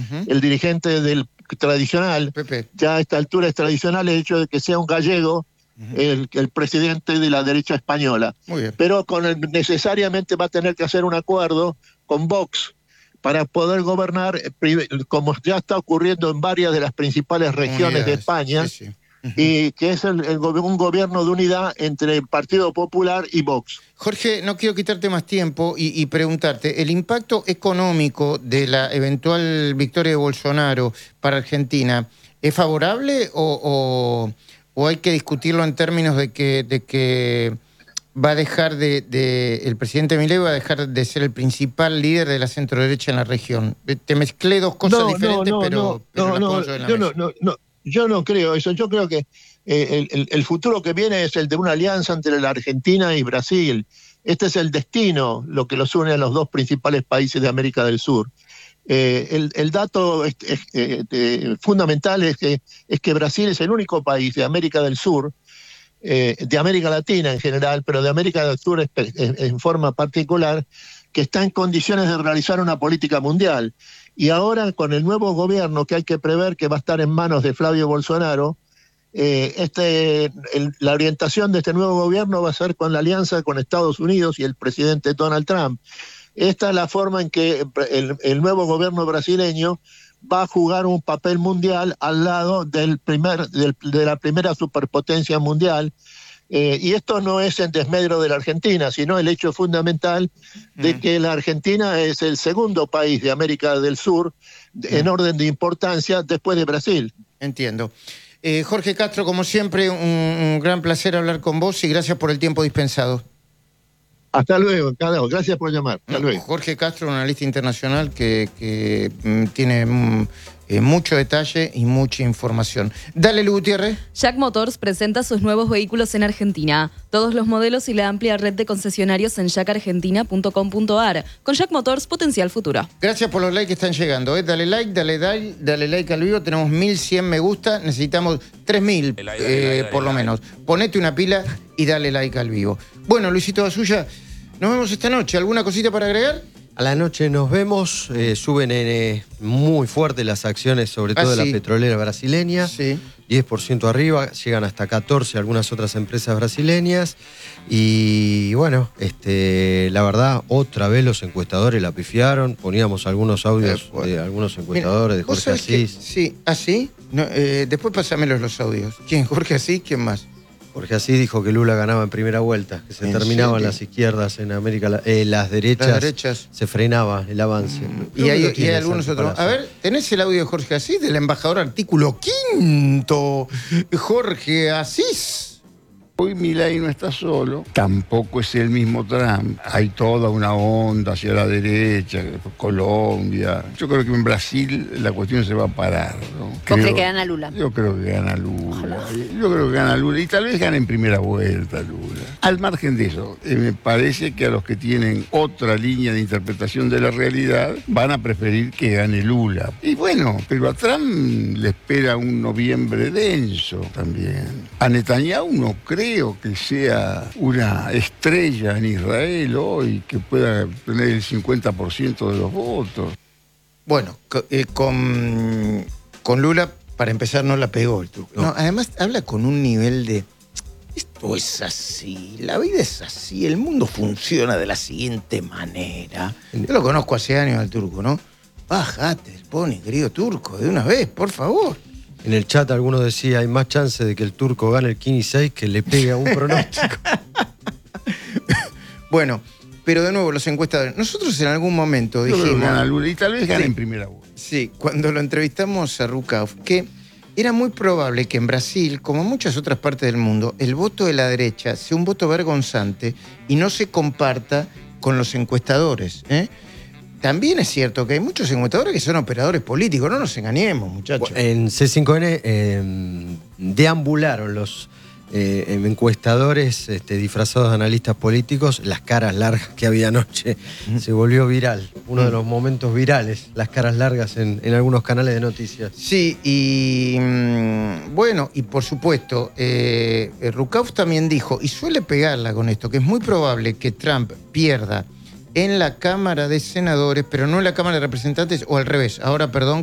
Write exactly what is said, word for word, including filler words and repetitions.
uh-huh. el dirigente del tradicional. Pepe. Ya a esta altura es tradicional el hecho de que sea un gallego uh-huh. el, el presidente de la derecha española. Muy bien. Pero con el, necesariamente va a tener que hacer un acuerdo con Vox para poder gobernar, como ya está ocurriendo en varias de las principales regiones Unidades. de España, sí, sí. Uh-huh. y que es el, el, un gobierno de unidad entre el Partido Popular y Vox. Jorge, no quiero quitarte más tiempo y, y preguntarte, ¿el impacto económico de la eventual victoria de Bolsonaro para Argentina es favorable o, o, o hay que discutirlo en términos de que, de que va a dejar de, de, el presidente Milei va a dejar de ser el principal líder de la centro-derecha en la región? Te mezclé dos cosas no, diferentes, no, no, pero, no, pero no, no, yo no, no, no. Yo no creo eso. Yo creo que eh, el, el futuro que viene es el de una alianza entre la Argentina y Brasil. Este es el destino, lo que los une a los dos principales países de América del Sur. Eh, el, el dato es, es, eh, eh, fundamental es que, es que Brasil es el único país de América del Sur, eh, de América Latina en general, pero de América del Sur en, en forma particular, que está en condiciones de realizar una política mundial. Y ahora, con el nuevo gobierno que hay que prever que va a estar en manos de Flavio Bolsonaro, eh, este, el, la orientación de este nuevo gobierno va a ser con la alianza con Estados Unidos y el presidente Donald Trump. Esta es la forma en que el, el nuevo gobierno brasileño va a jugar un papel mundial al lado del primer, del, de la primera superpotencia mundial. Eh, y esto no es en desmedro de la Argentina, sino el hecho fundamental de mm. que la Argentina es el segundo país de América del Sur mm. en orden de importancia después de Brasil. Entiendo. Eh, Jorge Castro, como siempre, un, un gran placer hablar con vos y gracias por el tiempo dispensado. Hasta luego, gracias por llamar. Hasta luego. Jorge Castro, un analista internacional que, que mm, tiene mm, eh, mucho detalle y mucha información. Dale, Lu Gutiérrez. Jack Motors presenta sus nuevos vehículos en Argentina. Todos los modelos y la amplia red de concesionarios en jack argentina punto com punto a r. Con Jack Motors, potencial futuro. Gracias por los likes que están llegando. ¿eh? Dale like, dale, dale, dale like al vivo. Tenemos mil cien me gusta. Necesitamos tres mil eh, por lo menos. Ponete una pila y dale like al vivo. Bueno, Luisito Basulla, nos vemos esta noche. ¿Alguna cosita para agregar? A la noche nos vemos. Eh, suben eh, muy fuerte las acciones, sobre todo ah, sí. de la petrolera brasileña. Sí. diez por ciento arriba, llegan hasta catorce algunas otras empresas brasileñas. Y bueno, este, la verdad, otra vez los encuestadores la pifiaron. Poníamos algunos audios eh, bueno. de algunos encuestadores. Mira, de Jorge Asís. Que, sí, ¿así? No, eh, después pásamelos los audios. ¿Quién? ¿Jorge Asís? ¿Quién más? Jorge Asís dijo que Lula ganaba en primera vuelta, que se terminaban serio? las izquierdas en América, eh, las, derechas, las derechas, se frenaba el avance. Mm. Y hay, y hay algunos otros. A ver, ¿tenés el audio de Jorge Asís, del embajador artículo quinto? Jorge Asís. Hoy Milei no está solo, tampoco es el mismo Trump. Hay toda una onda hacia la derecha, Colombia. Yo creo que en Brasil la cuestión se va a parar, ¿no? ¿Vos crees que gana Lula? Yo creo que gana Lula. Ojalá. Yo creo que gana Lula y tal vez gane en primera vuelta Lula. Al margen de eso, eh, me parece que a los que tienen otra línea de interpretación de la realidad van a preferir que gane Lula. Y bueno, pero a Trump le espera un noviembre denso también. A Netanyahu no creo Creo que sea una estrella en Israel hoy, que pueda tener el cincuenta por ciento de los votos. Bueno, eh, con, con Lula, para empezar, no la pegó el turco. No. No, además, habla con un nivel de... Esto es así, la vida es así, el mundo funciona de la siguiente manera. Yo lo conozco hace años al turco, ¿no? Bájate el pony, querido turco, de una vez, por favor. En el chat algunos decía, hay más chance de que el turco gane el quince y seis que le pegue a un pronóstico. Bueno, pero de nuevo, los encuestadores. Nosotros en algún momento dijimos... Yo creo que gana Lula y tal vez gane sí, en primera vuelta. Sí, cuando lo entrevistamos a Rucauf, que era muy probable que en Brasil, como en muchas otras partes del mundo, el voto de la derecha sea un voto vergonzante y no se comparta con los encuestadores, ¿eh? También es cierto que hay muchos encuestadores que son operadores políticos, no nos engañemos, muchachos. En C cinco N eh, deambularon los eh, encuestadores este, disfrazados de analistas políticos, las caras largas que había anoche. Mm. Se volvió viral, uno mm. de los momentos virales, las caras largas en, en algunos canales de noticias. Sí, y mmm, bueno, y por supuesto, eh, Rucauf también dijo, y suele pegarla con esto, que es muy probable que Trump pierda en la Cámara de Senadores, pero no en la Cámara de Representantes, o al revés, ahora perdón,